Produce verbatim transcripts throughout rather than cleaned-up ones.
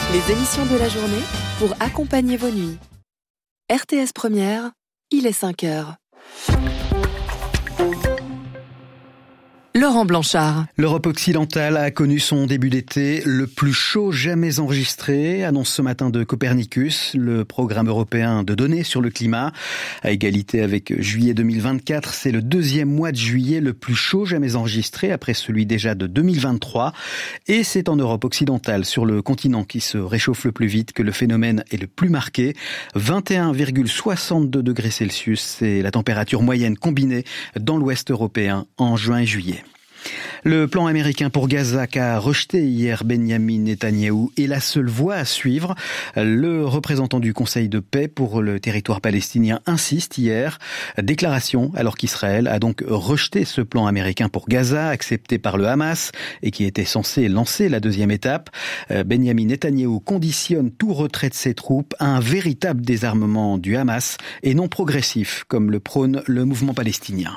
Les émissions de la journée pour accompagner vos nuits. R T S Première, il est cinq heures. Laurent Blanchard. L'Europe occidentale a connu son début d'été le plus chaud jamais enregistré, annonce ce matin de Copernicus, le programme européen de données sur le climat. À égalité avec juillet deux mille vingt-quatre, c'est le deuxième mois de juillet le plus chaud jamais enregistré, après celui déjà de deux mille vingt-trois. Et c'est en Europe occidentale, sur le continent qui se réchauffe le plus vite, que le phénomène est le plus marqué. vingt et un virgule soixante-deux degrés Celsius, c'est la température moyenne combinée dans l'Ouest européen en juin et juillet. Le plan américain pour Gaza qu'a rejeté hier Benyamin Netanyahou est la seule voie à suivre. Le représentant du Conseil de paix pour le territoire palestinien insiste hier. Déclaration alors qu'Israël a donc rejeté ce plan américain pour Gaza, accepté par le Hamas et qui était censé lancer la deuxième étape. Benyamin Netanyahou conditionne tout retrait de ses troupes à un véritable désarmement du Hamas et non progressif, comme le prône le mouvement palestinien.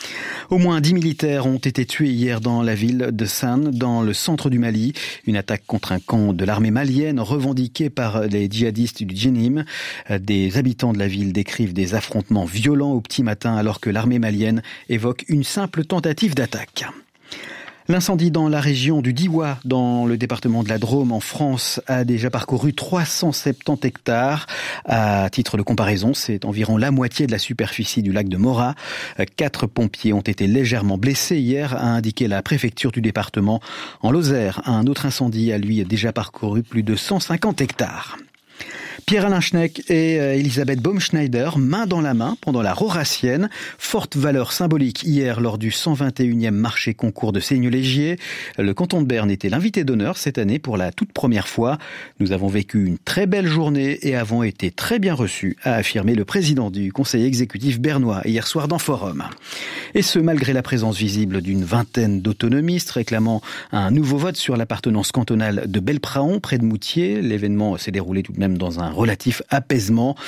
Au moins dix militaires ont été tués hier dans la ville de Sane, dans le centre du Mali. Une attaque contre un camp de l'armée malienne revendiquée par les djihadistes du Djenim. Des habitants de la ville décrivent des affrontements violents au petit matin alors que l'armée malienne évoque une simple tentative d'attaque. L'incendie dans la région du Diois, dans le département de la Drôme, en France, a déjà parcouru trois cent soixante-dix hectares. À titre de comparaison, c'est environ la moitié de la superficie du lac de Morat. Quatre pompiers ont été légèrement blessés hier, a indiqué la préfecture du département. En Lozère, un autre incendie a lui déjà parcouru plus de cent cinquante hectares. Pierre-Alain Schneck et Elisabeth Baumschneider, main dans la main pendant la Roracienne. Forte valeur symbolique hier lors du cent vingt et unième marché concours de Seigneux-Légier. Le canton de Berne était l'invité d'honneur cette année pour la toute première fois. Nous avons vécu une très belle journée et avons été très bien reçus, a affirmé le président du conseil exécutif bernois hier soir dans Forum. Et ce, malgré la présence visible d'une vingtaine d'autonomistes réclamant un nouveau vote sur l'appartenance cantonale de Belpraon, près de Moutier. L'événement s'est déroulé tout de même dans un relatif apaisement.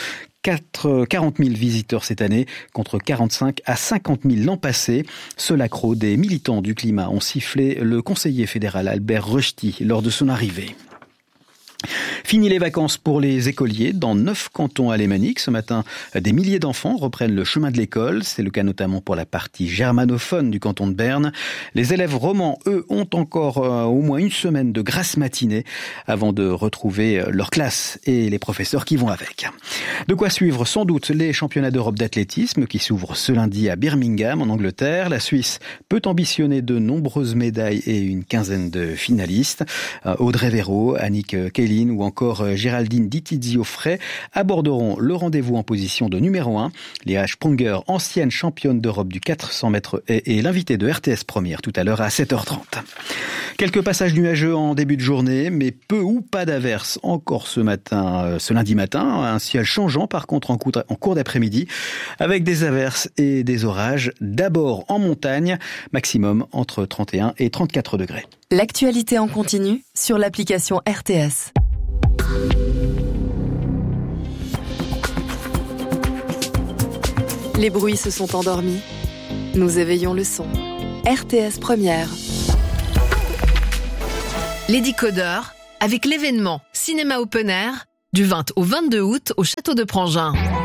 quarante mille visiteurs cette année contre quarante-cinq à cinquante mille l'an passé. Seul accro, des militants du climat ont sifflé le conseiller fédéral Albert Rösti lors de son arrivée. Fini les vacances pour les écoliers dans neuf cantons alémaniques. Ce matin, des milliers d'enfants reprennent le chemin de l'école. C'est le cas notamment pour la partie germanophone du canton de Berne. Les élèves romans, eux, ont encore euh, au moins une semaine de grasse matinée avant de retrouver leur classe et les professeurs qui vont avec. De quoi suivre sans doute les championnats d'Europe d'athlétisme qui s'ouvrent ce lundi à Birmingham en Angleterre. La Suisse peut ambitionner de nombreuses médailles et une quinzaine de finalistes. Euh, Audrey Véro, Annick Kelly ou encore Géraldine Ditizio-Frey aborderont le rendez-vous en position de numéro un. Léa Sprunger, ancienne championne d'Europe du quatre cents mètres, est l'invitée de R T S Première tout à l'heure à sept heures trente. Quelques passages nuageux en début de journée, mais peu ou pas d'averses encore ce matin, ce lundi matin. Un ciel changeant par contre en cours d'après-midi, avec des averses et des orages. D'abord en montagne, maximum entre trente et un et trente-quatre degrés. L'actualité en continu sur l'application R T S. Les bruits se sont endormis. Nous éveillons le son. R T S Première. Les décodeurs avec l'événement Cinéma Open Air du vingt au vingt-deux août au Château de Prangin.